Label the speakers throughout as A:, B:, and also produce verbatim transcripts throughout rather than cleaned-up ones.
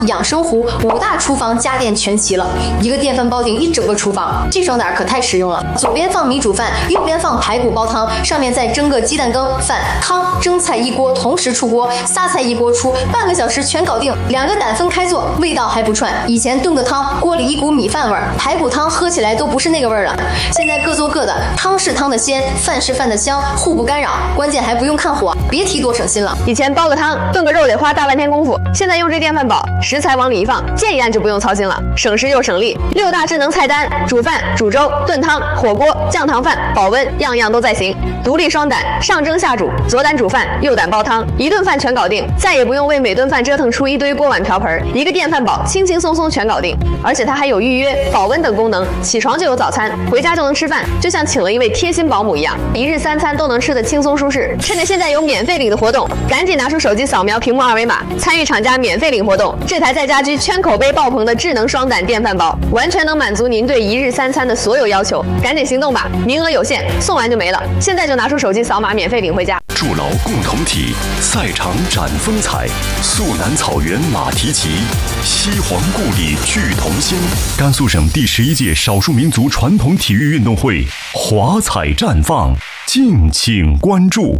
A: 养生壶、五大厨房家电全齐了，一个电饭煲顶一整个厨房，这手哪可太实用了。左边放米煮饭，右边放排骨煲汤，上面再蒸个鸡蛋羹、饭、汤、蒸菜一锅，同时出锅，仨菜一锅出，半个小时全搞定。两个胆分开做，味道还不串。以前炖个汤，锅里一股米饭味儿，排骨汤喝起来都不是那个味儿了。现在各做各的，汤是汤的鲜，饭是饭的香，互不干扰，关键还不用看火，别提多省心了。
B: 以前煲个汤、炖个肉得花大半天功夫，现在用这电饭煲，食材往里一放，键一按就不用操心了，省时又省力。六大智能菜单，煮饭、煮粥、炖汤、火锅、酱糖饭、保温，样样都在行。独立双胆，上蒸下煮，左胆煮饭，右胆煲汤，一顿饭全搞定，再也不用为每顿饭折腾出一堆锅碗瓢盆，一个电饭煲轻轻松松全搞定。而且它还有预约、保温等功能，起床就有早餐，回家就能吃饭，就像请了一位贴心保姆一样，一日三餐都能吃得轻松舒适。趁着现在有免费领的活动，赶紧拿出手机扫描屏幕二维码，参与厂家免费领活动。这台在家居圈口碑爆棚的智能双胆电饭煲，完全能满足您对一日三餐的所有要求。赶紧行动吧，名额有限，送完就没了。现在就拿出手机扫码，免费领回家。
C: 筑牢共同体，赛场展风采，肃南草原马蹄疾，西黄故里聚同心。甘肃省第十一届少数民族传统体育运动会华彩绽放，敬请关注。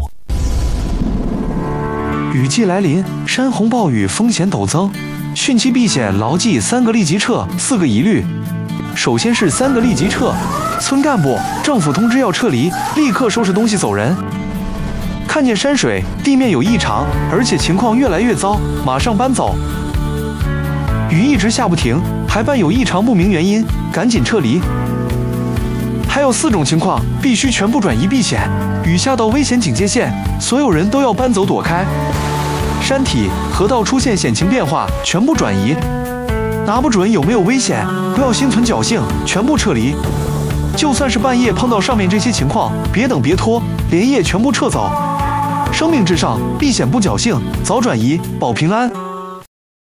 D: 雨季来临，山洪暴雨风险陡增，汛期避险牢记三个立即撤，四个疑虑。首先是三个立即撤，村干部、政府通知要撤离，立刻收拾东西走人。看见山水地面有异常，而且情况越来越糟，马上搬走。雨一直下不停，还伴有异常不明原因，赶紧撤离。还有四种情况必须全部转移避险，雨下到危险警戒线，所有人都要搬走躲开。山体、河道出现险情变化，全部转移。拿不准有没有危险，不要心存侥幸，全部撤离。就算是半夜碰到上面这些情况，别等别拖，连夜全部撤走。生命至上，避险不侥幸，早转移保平安。